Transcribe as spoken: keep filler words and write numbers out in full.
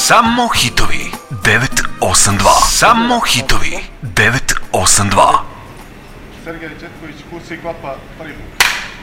Samo hitovi devet osam dva. Samo hitovi devet osam dva. Sergej Četković, Kursi Klapa, prvi put.